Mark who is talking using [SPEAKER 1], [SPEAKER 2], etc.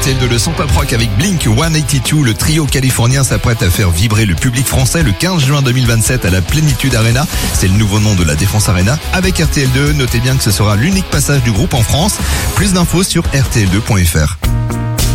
[SPEAKER 1] RTL2, le son pop rock avec Blink 182. Le trio californien s'apprête à faire vibrer le public français le 15 juin 2027 à la Plénitude Arena. C'est le nouveau nom de la Défense Arena. Avec RTL2, notez bien que ce sera l'unique passage du groupe en France. Plus d'infos sur rtl2.fr.